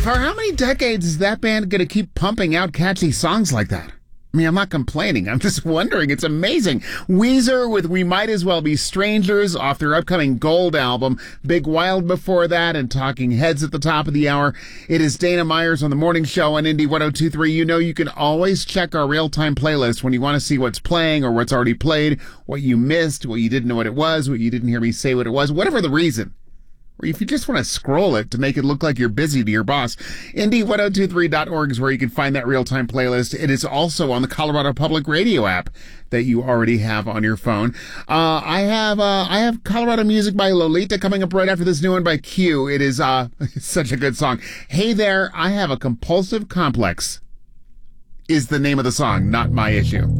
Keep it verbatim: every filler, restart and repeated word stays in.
For how many decades is that band going to keep pumping out catchy songs like that? I mean, I'm not complaining. I'm just wondering. It's amazing. Weezer with We Might As Well Be Strangers off their upcoming Gold album. Big Wild before that, and Talking Heads at the top of the hour. It is Dana Myers on the morning show on Indie one oh two point three. You know you can always check our real-time playlist when you want to see what's playing or what's already played, what you missed, what you didn't know what it was, what you didn't hear me say what it was, whatever the reason. Or if you just want to scroll it to make it look like you're busy to your boss, Indie one oh two point three dot org is where you can find that real-time playlist. It is also on the Colorado Public Radio app that you already have on your phone. Uh, I have uh, I have Colorado Music by Lolita coming up right after this new one by Q. It is uh, such a good song. Hey There, I Have a Compulsive Complex is the name of the song, not My Issue.